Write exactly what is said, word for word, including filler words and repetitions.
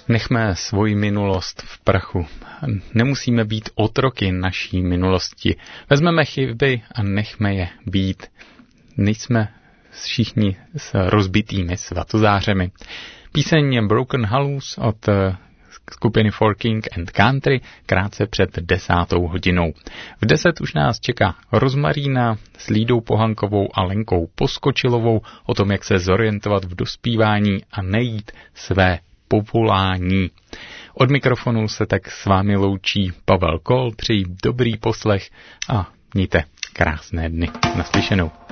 Nechme svoji minulost v prachu. Nemusíme být otroky naší minulosti. Vezmeme chyby a nechme je být. Nejsme všichni s rozbitými svatozářemi. Píseň Broken Hollows od skupiny For King and Country krátce před desátou hodinou. V deset už nás čeká Rozmarína s Lídou Pohankovou a Lenkou Poskočilovou o tom, jak se zorientovat v dospívání a nejít své povolání. Od mikrofonu se tak s vámi loučí Pavel Kol, přeji dobrý poslech a mějte krásné dny. Naslyšenou.